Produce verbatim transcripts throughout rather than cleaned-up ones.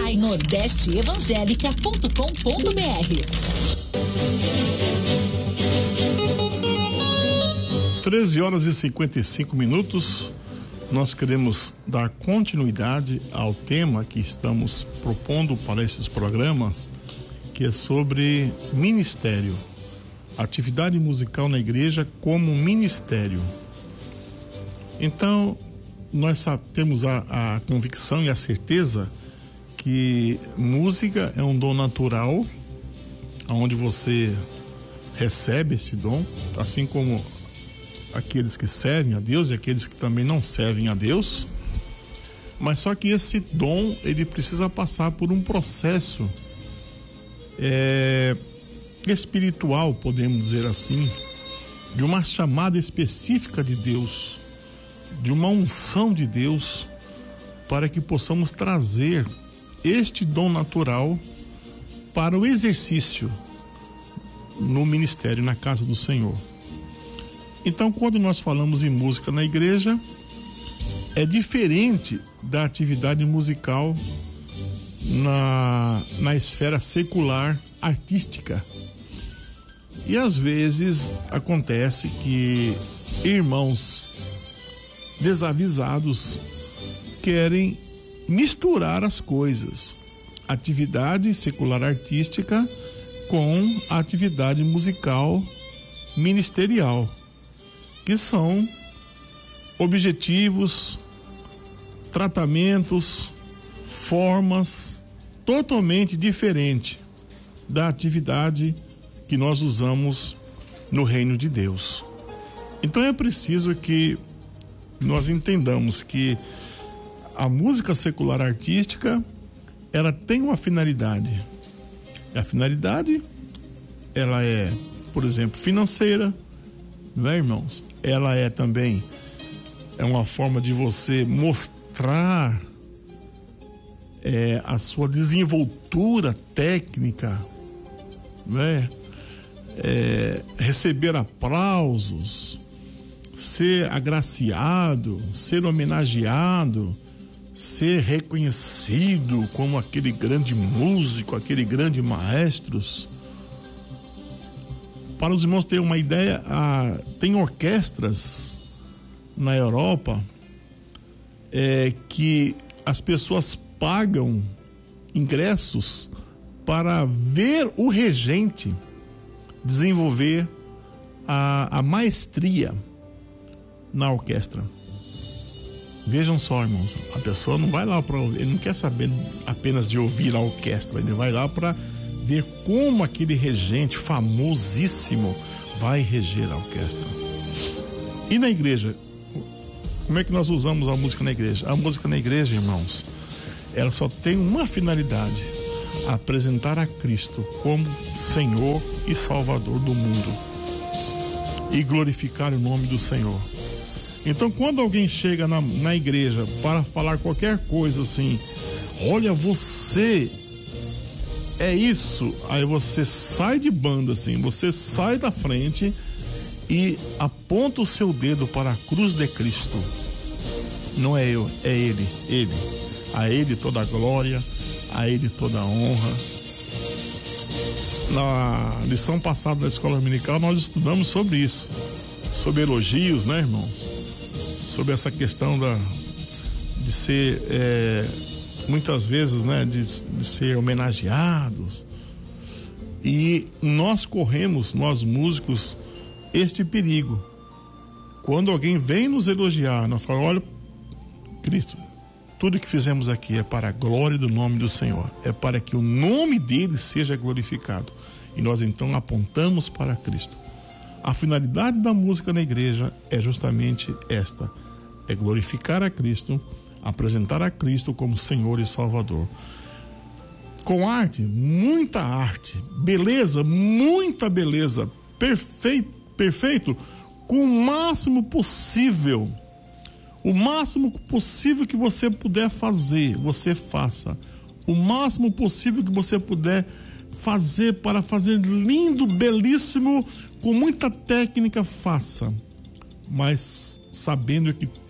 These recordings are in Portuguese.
site nordeste evangélica ponto com ponto br. treze horas e cinquenta e cinco minutos. Nós queremos dar continuidade ao tema que estamos propondo para esses programas, que é sobre ministério, atividade musical na igreja como ministério. Então, nós temos a, a convicção e a certeza que música é um dom natural, onde você recebe esse dom, assim como aqueles que servem a Deus e aqueles que também não servem a Deus. Mas só que esse dom, ele precisa passar por um processo é, espiritual, podemos dizer assim, de uma chamada específica de Deus, de uma unção de Deus, para que possamos trazer este dom natural para o exercício no ministério, na casa do Senhor. Então, quando nós falamos em música na igreja, é diferente da atividade musical na, na esfera secular, artística. E às vezes acontece que irmãos desavisados querem misturar as coisas, atividade secular artística com a atividade musical ministerial, que são objetivos, tratamentos, formas totalmente diferentes da atividade que nós usamos no reino de Deus. Então é preciso que nós entendamos que a música secular artística, ela tem uma finalidade. A finalidade, ela é, por exemplo, financeira, não é, irmãos? Ela é também é uma forma de você mostrar é, a sua desenvoltura técnica, não é? É, receber aplausos, ser agraciado, ser homenageado, ser reconhecido como aquele grande músico, aquele grande maestro. Para os irmãos terem uma ideia, ah, tem orquestras na Europa é, que as pessoas pagam ingressos para ver o regente desenvolver a, a maestria na orquestra. Vejam só, irmãos, a pessoa não vai lá para ouvir, ele não quer saber apenas de ouvir a orquestra, ele vai lá para ver como aquele regente famosíssimo vai reger a orquestra. E na igreja, como é que nós usamos a música na igreja? A música na igreja, irmãos, ela só tem uma finalidade: apresentar a Cristo como Senhor e Salvador do mundo e glorificar o nome do Senhor. Então, quando alguém chega na, na igreja para falar qualquer coisa assim, olha, você é isso, aí você sai de banda assim, você sai da frente e aponta o seu dedo para a cruz de Cristo. Não é eu, é Ele, Ele. A Ele toda a glória, a Ele toda a honra. Na lição passada da escola dominical nós estudamos sobre isso, sobre elogios, né, irmãos? Sobre essa questão da, de ser, é, muitas vezes, né, de, de ser homenageados. E nós corremos, nós músicos, este perigo. Quando alguém vem nos elogiar, nós falamos: olha, Cristo, tudo que fizemos aqui é para a glória do nome do Senhor, é para que o nome dele seja glorificado. E nós então apontamos para Cristo. A finalidade da música na igreja é justamente esta: é glorificar a Cristo, apresentar a Cristo como Senhor e Salvador. Com arte, muita arte, beleza, muita beleza, perfeito, perfeito, com o máximo possível. O máximo possível que você puder fazer, você faça. O máximo possível que você puder fazer para fazer lindo, belíssimo, com muita técnica, faça. Mas sabendo que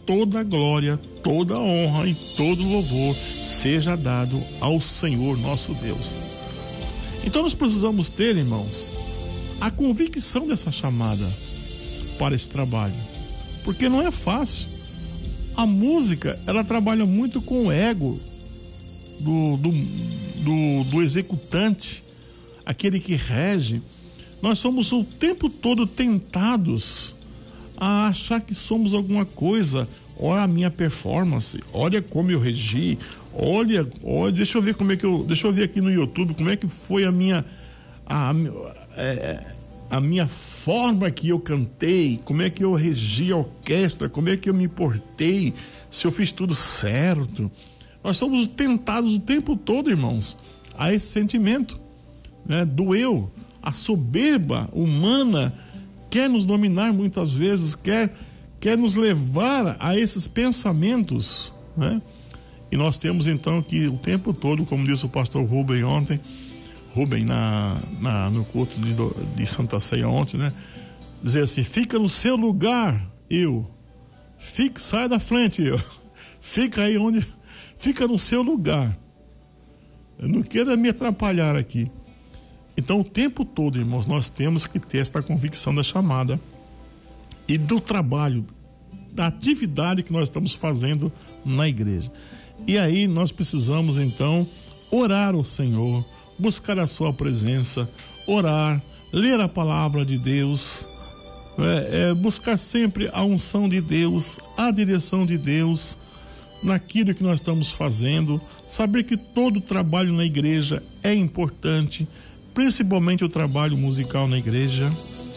toda a glória, toda a honra e todo o louvor seja dado ao Senhor nosso Deus. Então nós precisamos ter, irmãos, a convicção dessa chamada para esse trabalho, porque não é fácil. A música, ela trabalha muito com o ego do, do, do, do executante, aquele que rege. Nós somos o tempo todo tentados a achar que somos alguma coisa. Olha a minha performance, olha como eu regi, olha, olha, deixa eu ver como é que eu, deixa eu ver aqui no YouTube como é que foi a minha a, a, a minha forma que eu cantei, como é que eu regi a orquestra, como é que eu me portei, se eu fiz tudo certo. Nós somos tentados o tempo todo, irmãos, a esse sentimento, né, do eu. A soberba humana quer nos dominar muitas vezes, quer, quer nos levar a esses pensamentos, né? E nós temos então que o tempo todo, como disse o pastor Rubem ontem, Rubem na, na, no culto de, de Santa Ceia ontem, né? Dizer assim: fica no seu lugar, eu. Fica, sai da frente, eu. Fica aí onde. Fica no seu lugar. Eu não quero me atrapalhar aqui. Então, o tempo todo, irmãos, nós temos que ter esta convicção da chamada e do trabalho, da atividade que nós estamos fazendo na igreja. E aí nós precisamos, então, orar ao Senhor, buscar a sua presença, orar, ler a palavra de Deus, é, é, buscar sempre a unção de Deus, a direção de Deus naquilo que nós estamos fazendo, saber que todo trabalho na igreja é importante, principalmente o trabalho musical na igreja.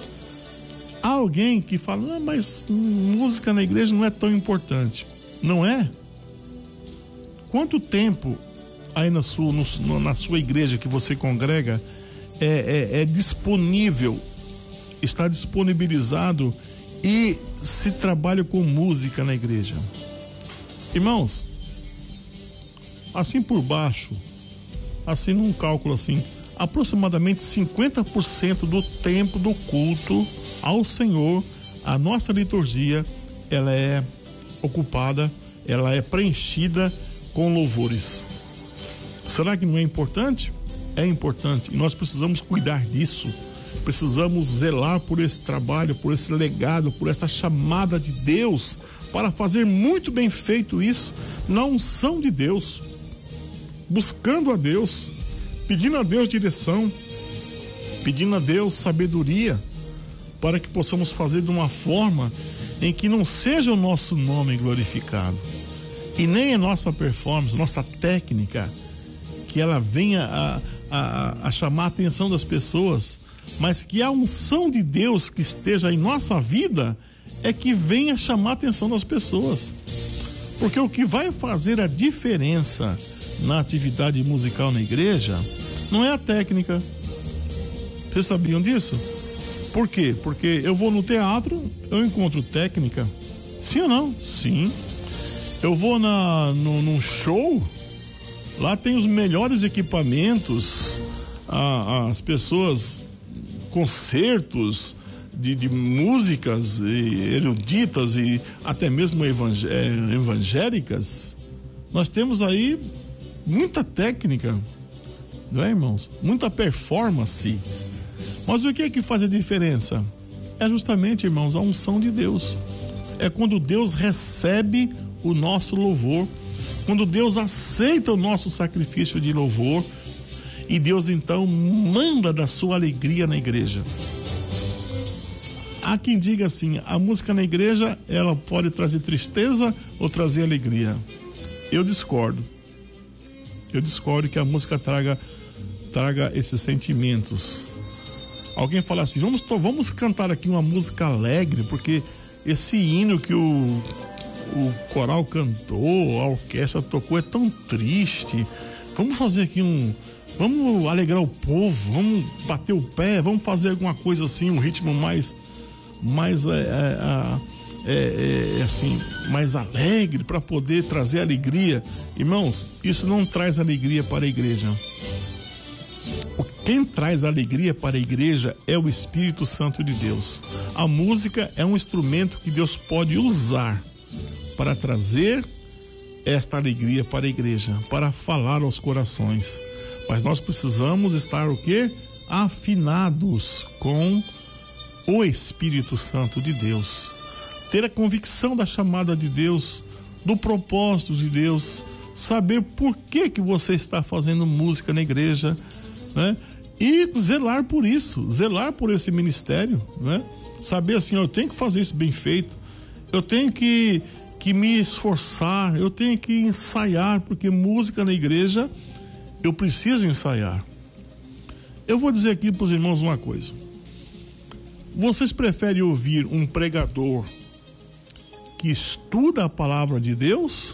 Há alguém que fala: não, mas música na igreja não é tão importante. Não é? Quanto tempo aí na sua, no, na sua igreja que você congrega é, é, é disponível, está disponibilizado e se trabalha com música na igreja? Irmãos, assim por baixo, assim num cálculo assim, aproximadamente cinquenta por cento do tempo do culto ao Senhor, a nossa liturgia, ela é ocupada, ela é preenchida com louvores. Será que não é importante? É importante, e nós precisamos cuidar disso, precisamos zelar por esse trabalho, por esse legado, por essa chamada de Deus, para fazer muito bem feito isso, na unção de Deus, buscando a Deus, pedindo a Deus direção, pedindo a Deus sabedoria, para que possamos fazer de uma forma em que não seja o nosso nome glorificado, e nem a nossa performance, nossa técnica, que ela venha a, a, a chamar a atenção das pessoas, mas que a unção de Deus que esteja em nossa vida é que venha chamar a atenção das pessoas. Porque o que vai fazer a diferença na atividade musical na igreja não é a técnica. Vocês sabiam disso? Por quê? Porque eu vou no teatro, eu encontro técnica. Sim ou não? Sim. Eu vou na, no, num show, lá tem os melhores equipamentos, a, as pessoas, concertos de, de músicas eruditas e até mesmo evangé, evangélicas. Nós temos aí muita técnica, não é, irmãos? Muita performance. Mas o que é que faz a diferença? É justamente, irmãos, a unção de Deus. É quando Deus recebe o nosso louvor, quando Deus aceita o nosso sacrifício de louvor, e Deus então manda da sua alegria na igreja. Há quem diga assim: a música na igreja, ela pode trazer tristeza ou trazer alegria. Eu discordo. Eu discordo que a música traga, traga esses sentimentos. Alguém fala assim: vamos, vamos cantar aqui uma música alegre, porque esse hino que o, o coral cantou, a orquestra tocou, é tão triste. Vamos fazer aqui um... Vamos alegrar o povo, vamos bater o pé, vamos fazer alguma coisa assim, um ritmo mais... mais é, é, é, é, assim, mais alegre, para poder trazer alegria. Irmãos, isso não traz alegria para a igreja. Quem traz alegria para a igreja é o Espírito Santo de Deus. A música é um instrumento que Deus pode usar para trazer esta alegria para a igreja, para falar aos corações. Mas nós precisamos estar o quê? Afinados com o Espírito Santo de Deus. Ter a convicção da chamada de Deus, do propósito de Deus, saber por que que você está fazendo música na igreja, né? E zelar por isso, zelar por esse ministério, né? Saber assim, ó, eu tenho que fazer isso bem feito, eu tenho que, que me esforçar, eu tenho que ensaiar, porque música na igreja eu preciso ensaiar. Eu vou dizer aqui para os irmãos uma coisa: vocês preferem ouvir um pregador que estuda a palavra de Deus,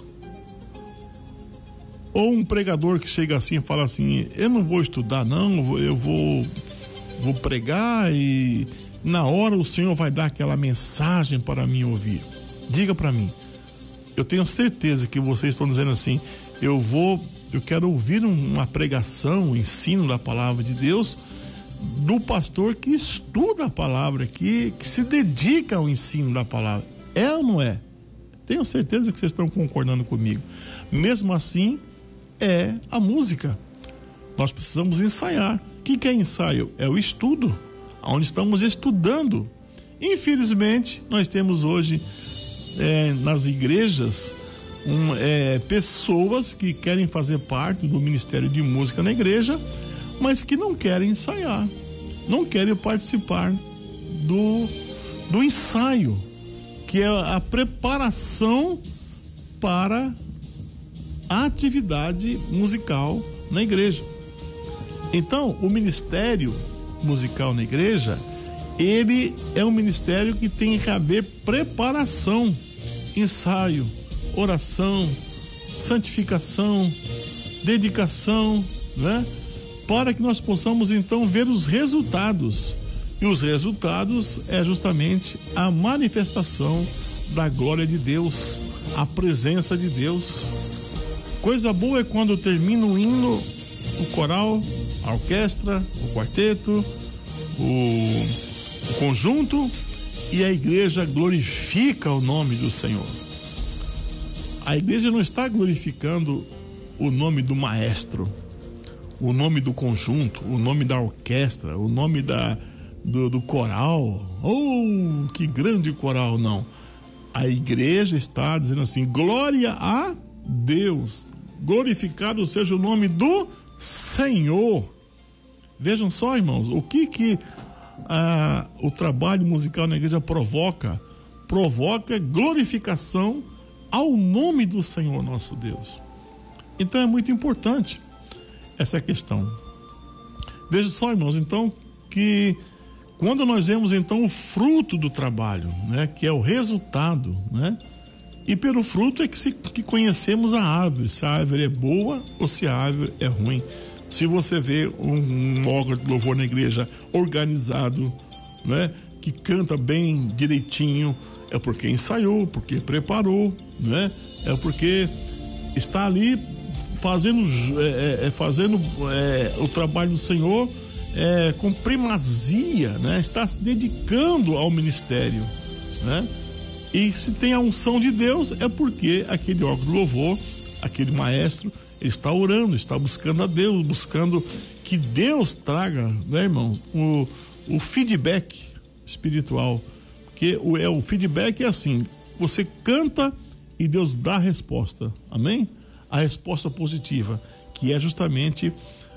ou um pregador que chega assim e fala assim, eu não vou estudar não, eu vou, vou pregar e na hora o Senhor vai dar aquela mensagem para mim ouvir? Diga para mim. Eu tenho certeza que vocês estão dizendo assim, eu vou, eu quero ouvir uma pregação, um ensino da palavra de Deus do pastor que estuda a palavra, que, que se dedica ao ensino da palavra. É ou não é? Tenho certeza que vocês estão concordando comigo. Mesmo assim, é a música. Nós precisamos ensaiar. O que, que é ensaio? É o estudo, onde estamos estudando. Infelizmente, nós temos hoje é, nas igrejas um, é, pessoas que querem fazer parte do ministério de música na igreja, mas que não querem ensaiar, não querem participar do, do ensaio, que é a preparação para a atividade musical na igreja. Então, o ministério musical na igreja, ele é um ministério que tem que haver preparação, ensaio, oração, santificação, dedicação, né? Para que nós possamos então ver os resultados. E os resultados é justamente a manifestação da glória de Deus, a presença de Deus. Coisa boa é quando termina o hino, o coral, a orquestra, o quarteto, o, o conjunto, e a igreja glorifica o nome do Senhor. A igreja não está glorificando o nome do maestro, o nome do conjunto, o nome da orquestra, o nome da, do, do coral. Oh, que grande coral! Não. A igreja está dizendo assim, glória a Deus, glorificado seja o nome do Senhor. Vejam só, irmãos, o que que ah, o trabalho musical na igreja provoca? Provoca glorificação ao nome do Senhor nosso Deus. Então é muito importante essa questão. Veja só, irmãos, então, que quando nós vemos então o fruto do trabalho, né, que é o resultado, né, e pelo fruto é que, se, que conhecemos a árvore, se a árvore é boa ou se a árvore é ruim. Se você vê um, um órgão de louvor na igreja organizado, né, que canta bem direitinho, é porque ensaiou, porque preparou, né, é porque está ali fazendo, é, é, fazendo é, o trabalho do Senhor é, com primazia, né? Está se dedicando ao ministério, né? E se tem a unção de Deus é porque aquele órgão de louvor, aquele maestro, ele está orando, está buscando a Deus, buscando que Deus traga, né, irmãos, o, o feedback espiritual. Porque o, é, o feedback é assim, você canta e Deus dá a resposta, amém? A resposta positiva, que é justamente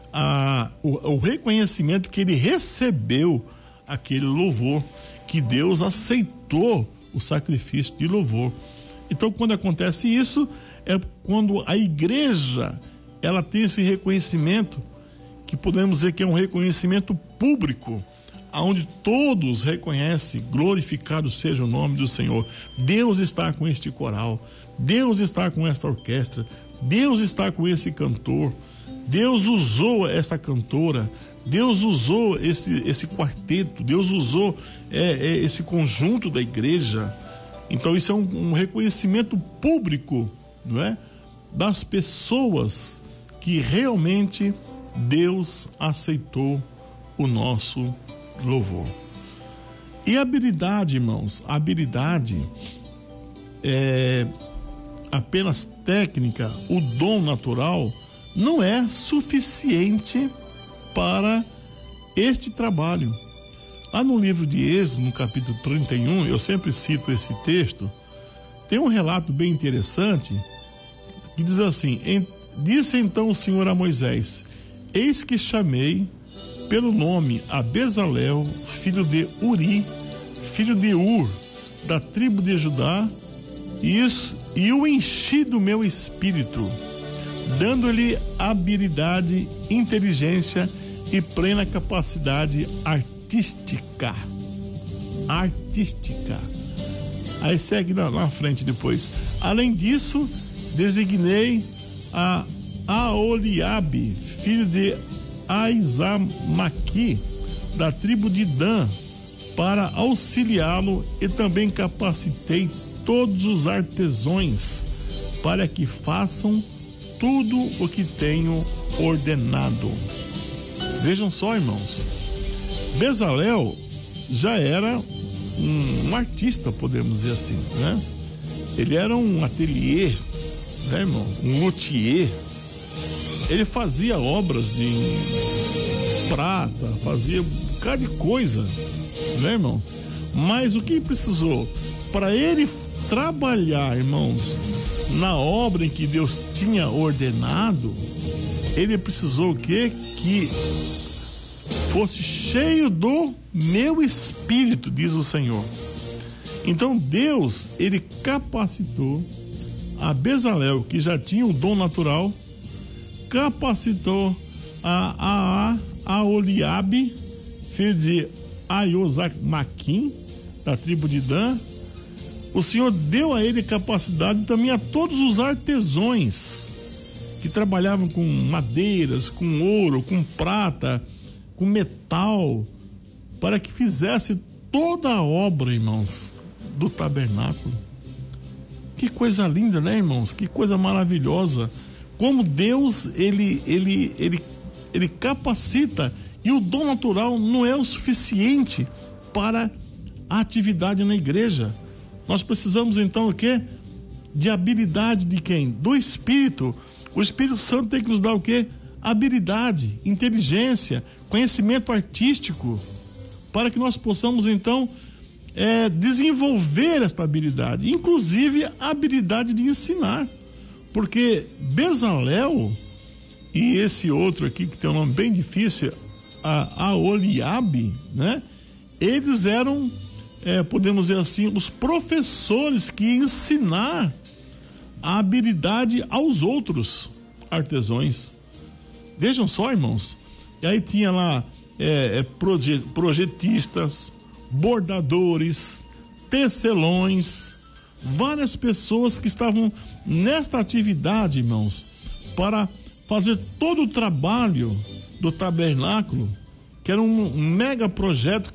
a, o, o reconhecimento que ele recebeu aquele louvor, que Deus aceitou o sacrifício de louvor. Então, quando acontece isso, é quando a igreja ela tem esse reconhecimento, que podemos dizer que é um reconhecimento público, aonde todos reconhecem, glorificado seja o nome do Senhor. Deus está com este coral, Deus está com esta orquestra, Deus está com esse cantor, Deus usou esta cantora, Deus usou esse, esse quarteto, Deus usou é, é, esse conjunto da igreja. Então isso é um, um reconhecimento público, não é? Das pessoas que realmente Deus aceitou o nosso louvor. E a habilidade, irmãos, a habilidade é, apenas técnica, o dom natural, não é suficiente para este trabalho. Lá no livro de Êxodo, no capítulo trinta e um, eu sempre cito esse texto, tem um relato bem interessante que diz assim: disse então o Senhor a Moisés: eis que chamei pelo nome a Bezalel, filho de Uri, filho de Ur, da tribo de Judá, e, isso, e o enchi do meu espírito, dando-lhe habilidade, inteligência e plena capacidade artística. Artística. Aí segue na, na frente depois. Além disso, designei a Aoliabe, filho de Aizamaqui, da tribo de Dan, para auxiliá-lo, e também capacitei todos os artesãos para que façam tudo o que tenho ordenado. Vejam só, irmãos, Bezalel já era um, um artista, podemos dizer assim, né? Ele era um ateliê, né, irmãos? Um luthier. Ele fazia obras de prata, fazia um bocado de coisa, né, irmãos? Mas o que precisou? Para ele trabalhar, irmãos, na obra em que Deus tinha ordenado, ele precisou o quê? Que fosse cheio do meu espírito, diz o Senhor. Então Deus, ele capacitou a Bezalel, que já tinha o dom natural, capacitou a, a, a Oliabe, filho de Aiosamaquim, da tribo de Dan. O Senhor deu a ele capacidade também a todos os artesãos que trabalhavam com madeiras, com ouro, com prata, com metal, para que fizesse toda a obra, irmãos, do tabernáculo. Que coisa linda, né, irmãos? Que coisa maravilhosa. Como Deus, ele, ele, ele, ele capacita, e o dom natural não é o suficiente para a atividade na igreja. Nós precisamos então o quê? De habilidade de quem? Do Espírito. O Espírito Santo tem que nos dar o quê? Habilidade, inteligência, conhecimento artístico, para que nós possamos então é, desenvolver esta habilidade, inclusive a habilidade de ensinar. Porque Bezalel e esse outro aqui que tem um nome bem difícil, a Aoliabe, né? Eles eram, é, podemos dizer assim, os professores que iam ensinar a habilidade aos outros artesãos. Vejam só, irmãos. E aí tinha lá é, é, proje, projetistas, bordadores, tecelões, várias pessoas que estavam nesta atividade, irmãos, para fazer todo o trabalho do tabernáculo, que era um mega projeto